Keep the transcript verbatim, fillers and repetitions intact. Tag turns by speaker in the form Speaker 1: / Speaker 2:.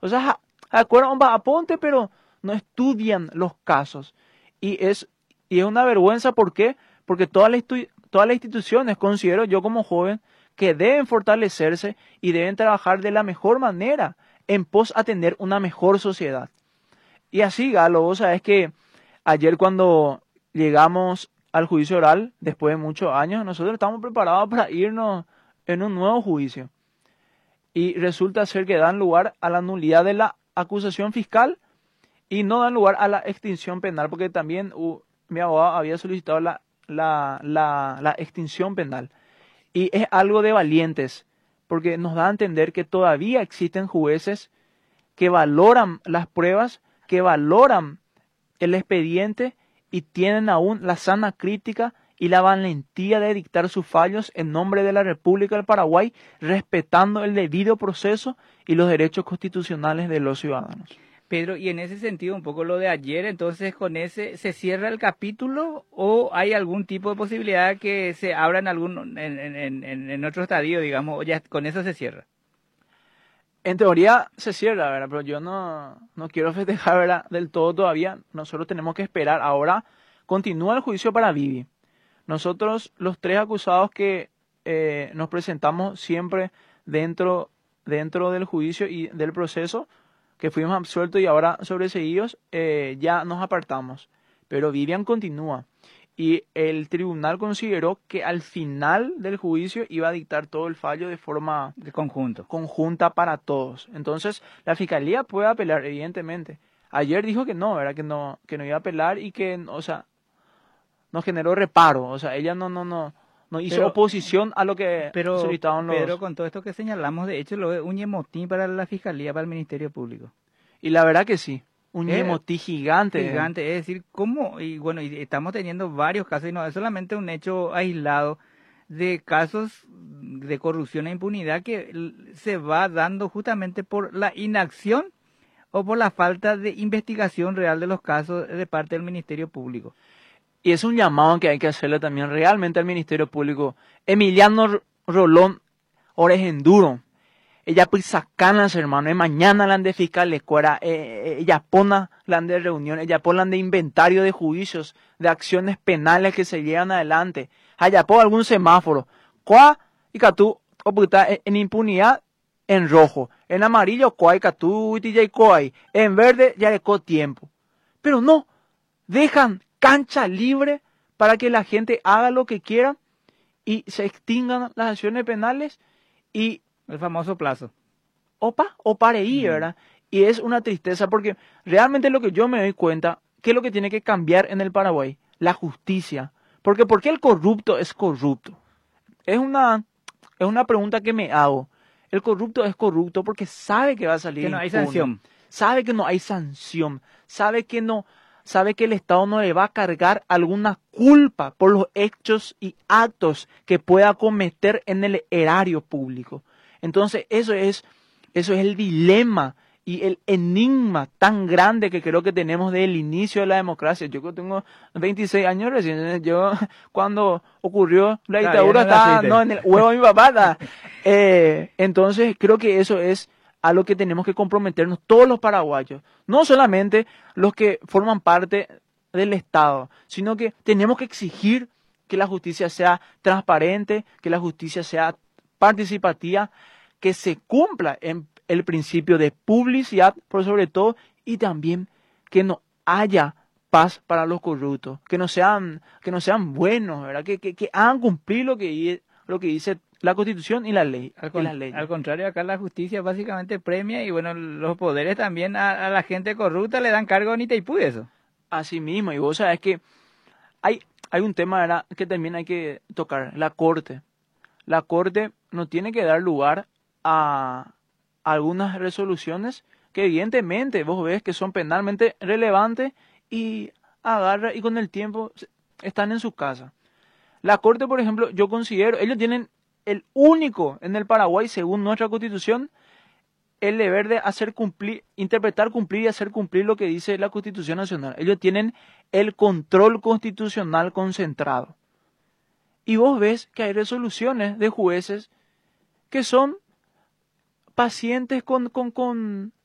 Speaker 1: O sea, ja- acuerdan, va, aponte, pero no estudian los casos. Y es, y es una vergüenza, ¿por qué? Porque todas las, estu- todas las instituciones, considero yo como joven, que deben fortalecerse y deben trabajar de la mejor manera en pos a tener una mejor sociedad. Y así, Galo, vos sabés que ayer cuando llegamos al juicio oral, después de muchos años, nosotros estamos preparados para irnos en un nuevo juicio. Y resulta ser que dan lugar a la nulidad de la acusación fiscal y no dan lugar a la extinción penal, porque también uh, mi abogado había solicitado la, la, la, la extinción penal. Y es algo de valientes, porque nos da a entender que todavía existen jueces que valoran las pruebas, que valoran el expediente y tienen aún la sana crítica y la valentía de dictar sus fallos en nombre de la República del Paraguay, respetando el debido proceso y los derechos constitucionales de los ciudadanos.
Speaker 2: Pedro, y en ese sentido, un poco lo de ayer, entonces con ese, ¿se cierra el capítulo o hay algún tipo de posibilidad que se abra en algún, en, en, en, en otro estadio, digamos, o ya con eso se cierra?
Speaker 1: En teoría se cierra, ¿verdad? Pero yo no, no quiero festejar, ¿verdad? Del todo todavía. Nosotros tenemos que esperar. Ahora continúa el juicio para Vivi. Nosotros, los tres acusados que eh, nos presentamos siempre dentro, dentro del juicio y del proceso, que fuimos absueltos y ahora sobreseídos, eh, ya nos apartamos. Pero Vivian continúa. Y el tribunal consideró que al final del juicio iba a dictar todo el fallo de forma
Speaker 2: De conjunto.
Speaker 1: conjunta para todos. Entonces, la fiscalía puede apelar, evidentemente. Ayer dijo que no, ¿verdad? Que no, que no iba a apelar y que, o sea, nos generó reparo. O sea, ella no, no, no, no hizo
Speaker 2: Pero,
Speaker 1: oposición a lo que
Speaker 2: pero
Speaker 1: solicitaban
Speaker 2: Pedro,
Speaker 1: los.
Speaker 2: con todo esto que señalamos, de hecho, lo es un yemotín para la Fiscalía, para el Ministerio Público.
Speaker 1: Y la verdad que sí, un
Speaker 2: Es
Speaker 1: yemotí gigante.
Speaker 2: gigante, es decir, ¿cómo? Y bueno, y estamos teniendo varios casos, y no es solamente un hecho aislado de casos de corrupción e impunidad que l- se va dando justamente por la inacción o por la falta de investigación real de los casos de parte del Ministerio Público.
Speaker 1: Y es un llamado que hay que hacerle también realmente al Ministerio Público. Emiliano R- Rolón Orejenduro. Ella pues sacanas, hermano, y mañana la han de fiscal de escuela, eh, eh, ella pona la han de reunión, ella pon la han de inventario de juicios, de acciones penales que se llevan adelante. Allá por algún semáforo. Cuá y catú, o puta, en en impunidad, en rojo. En amarillo, cuá y catú, y tijay, cuá. En verde, ya le co tiempo. Pero no, dejan cancha libre para que la gente haga lo que quiera y se extingan las acciones penales y
Speaker 2: El famoso plazo.
Speaker 1: opa, o pareí,
Speaker 2: Mm.
Speaker 1: ¿verdad? Y es una tristeza porque realmente lo que yo me doy cuenta, ¿qué es lo que tiene que cambiar en el Paraguay? La justicia. Porque ¿por qué el corrupto es corrupto? Es una, es una pregunta que me hago. El corrupto es corrupto porque sabe que va a salir
Speaker 2: Que no hay
Speaker 1: impune,
Speaker 2: sanción.
Speaker 1: sabe que no hay sanción, sabe que no, sabe que el Estado no le va a cargar alguna culpa por los hechos y actos que pueda cometer en el erario público. Entonces, eso es, eso es el dilema y el enigma tan grande que creo que tenemos desde el inicio de la democracia. Yo que tengo veintiséis años recién, yo cuando ocurrió la
Speaker 2: Todavía
Speaker 1: dictadura
Speaker 2: no
Speaker 1: estaba
Speaker 2: naciste.
Speaker 1: no, en el huevo de mi papá. estaba. Eh, entonces, creo que eso es a lo que tenemos que comprometernos todos los paraguayos, no solamente los que forman parte del Estado, sino que tenemos que exigir que la justicia sea transparente, que la justicia sea participativa, que se cumpla en el principio de publicidad, por sobre todo, y también que no haya paz para los corruptos, que no sean, que no sean buenos, ¿verdad? Que, que, que hagan cumplir lo que, di- lo que dice la Constitución y la ley,
Speaker 2: Al,
Speaker 1: y
Speaker 2: con-
Speaker 1: las leyes.
Speaker 2: al contrario, acá la justicia básicamente premia y bueno, los poderes también a, a la gente corrupta le dan cargo ni te y eso.
Speaker 1: Así mismo, y vos sabés que hay, hay un tema, ¿verdad?, que también hay que tocar, la Corte. La Corte no tiene que dar lugar a algunas resoluciones que evidentemente vos ves que son penalmente relevantes y agarra y con el tiempo se- están en su casa. La Corte, por ejemplo, yo considero, ellos tienen el único en el Paraguay, según nuestra Constitución, el deber de hacer cumplir, interpretar, cumplir y hacer cumplir lo que dice la Constitución Nacional. Ellos tienen el control constitucional concentrado. Y vos ves que hay resoluciones de jueces que son pacientes con, con, con,